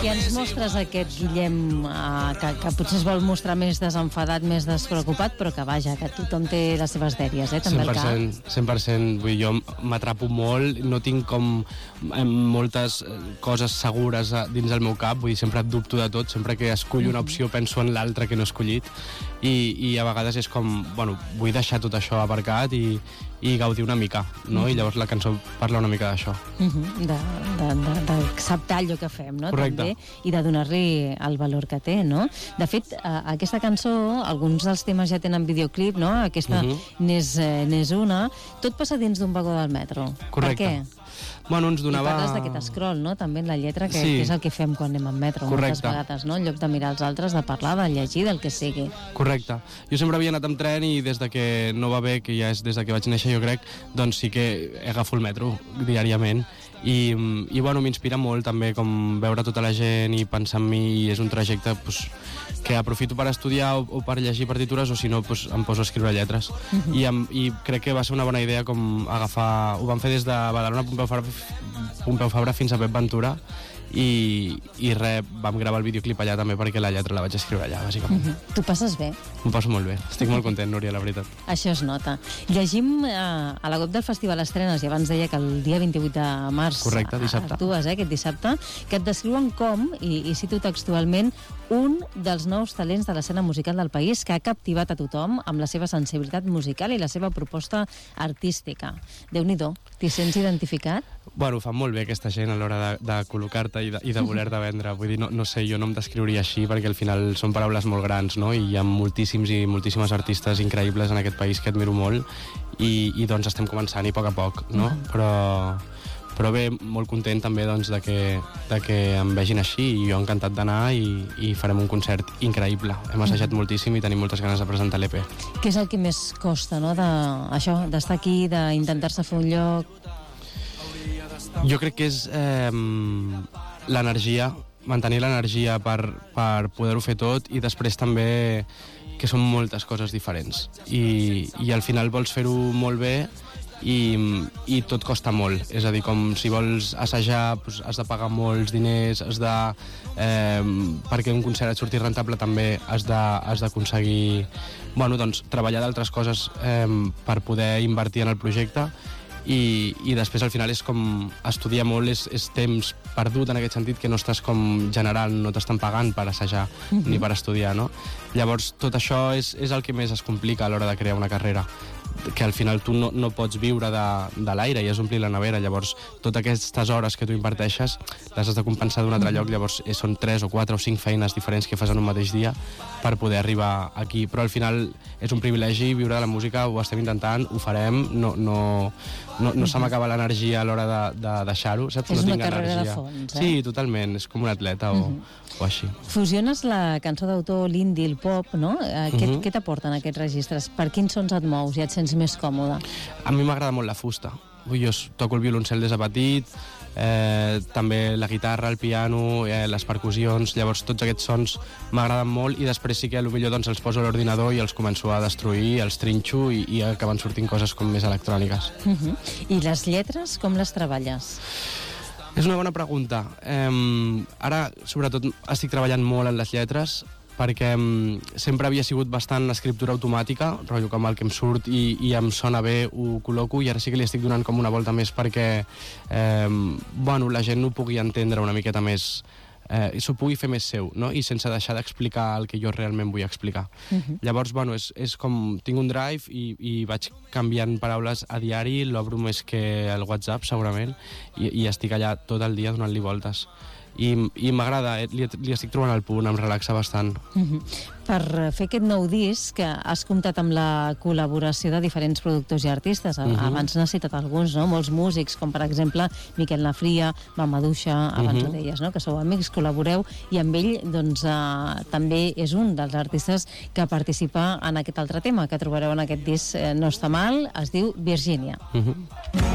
I ens mostres aquest Guillem que potser es vol mostrar més desenfadat, més despreocupat, però que vaja, que tothom té les seves dèries, també 100%, 100%. Vull dir, jo m'atrapo molt, no tinc com moltes coses segures dins del meu cap, vull dir, sempre dubto de tot, sempre que escullo una opció penso en l'altra que no he escollit i a vegades és com, bueno, vull deixar tot això aparcat i gaudir una mica, no? I llavors la cançó parla una mica d'això. D'acceptar allò que fem, no? Correcte. També, i de donar-li el valor que té, no? De fet, aquesta cançó, alguns dels temes ja tenen videoclip, no? Aquesta n'és una. Tot passa dins d'un vagó del metro. Correcte. Per què? Bueno, ens donava... I parles d'aquest scroll, no? També en la lletra, que és el que fem quan anem en metro. Correcte. Moltes vegades, no? En lloc de mirar els altres, de parlar, de llegir, del que sigui. Correcte. Jo sempre havia anat amb tren i des de que no va bé, que ja és des de que vaig néixer jo crec, doncs sí que agafo el metro diàriament i bueno, m'inspira molt també com veure tota la gent i pensar en mi, i és un trajecte pues, que aprofito per estudiar o per llegir partitures, o si no pues, em poso a escriure lletres. I crec que va ser una bona idea com agafar... Ho vam fer des de Badalona Pompeu Fabra fins a Pep Ventura i vam gravar el videoclip allà també perquè la lletra la vaig escriure allà, bàsicament. Tu passes bé? M'ho passo molt bé. Estic molt content, Núria, la veritat. Això es nota. Llegim a la web del Festival Estrenes, i abans deia que el dia 28 de març actues, aquest dissabte, que et descriuen com, i cito textualment, un dels nous talents de l'escena musical del país que ha captivat a tothom amb la seva sensibilitat musical i la seva proposta artística. Déu-n'hi-do, t'hi sents identificat? Bueno, ho fan molt bé aquesta gent a l'hora de col·locar-te i de voler-te vendre. Vull dir, no sé, jo no em descriuria així perquè al final són paraules molt grans, no? I hi ha moltíssims i moltíssimes artistes increïbles en aquest país que admiro molt i doncs estem començant i a poc, no? Però bé, molt content també doncs, de que em vegin així, i jo encantat d'anar i farem un concert increïble. Hem assajat moltíssim i tenim moltes ganes de presentar l'EP. Què és el que més costa, no? D'estar aquí, d'intentar-se fer un lloc? Jo crec que és l'energia, mantenir l'energia per poder-ho fer tot, i després també que són moltes coses diferents i al final vols fer-ho molt bé i tot costa molt, és a dir, com si vols assajar doncs has de pagar molts diners, perquè un concert et surti rentable també has d'aconseguir doncs, treballar d'altres coses per poder invertir en el projecte. I després al final és com estudiar molt, és temps perdut en aquest sentit, que no estàs com generant, no t'estan pagant per assajar ni per estudiar, no? Llavors tot això és el que més es complica a l'hora de crear una carrera, que al final tu no pots viure de l'aire i és omplir la nevera. Llavors totes aquestes hores que tu inverteixes les has de compensar d'un altre lloc. Llavors són 3 o 4 o 5 feines diferents que fas en un mateix dia per poder arribar aquí, però al final és un privilegi viure de la música, ho estem intentant, ho farem, no se m'acaba l'energia a l'hora de deixar-ho, saps? És no una tinc carrera energia. de fons, Sí, totalment, és com un atleta o així. Fusiones la cançó d'autor, l'indie, el pop, no? Què t'aporten aquests registres? Per quins sons et mous i et sents més còmode? A mi m'agrada molt la fusta. Jo toco el violoncel des de petit, també la guitarra, el piano, les percussions, llavors tots aquests sons m'agraden molt, i després sí que potser doncs, els poso a l'ordinador i els començo a destruir, els trinxo i acaben sortint coses com més electròniques. I les lletres, com les treballes? És una bona pregunta. Ara, sobretot, estic treballant molt en les lletres, perquè sempre havia sigut bastant escriptura automàtica, rotllo com el que em surt i em sona bé, ho col·loco, i ara sí que li estic donant com una volta més perquè la gent ho pugui entendre una miqueta més, s'ho pugui fer més seu, no? I sense deixar d'explicar el que jo realment vull explicar. Llavors, és com tinc un drive i vaig canviant paraules a diari, l'obro més que el WhatsApp segurament, i estic allà tot el dia donant-li voltes. I m'agrada, li estic trobant el punt, em relaxa bastant. Per fer aquest nou disc has comptat amb la col·laboració de diferents productors i artistes. Abans n'has citat alguns, no? Molts músics, com per exemple Miquel Nafria, Mamadouxa, abans ho deies, no? Que sou amics, col·laboreu, i amb ell doncs, també és un dels artistes que participa en aquest altre tema que trobareu en aquest disc No està mal, es diu Virgínia.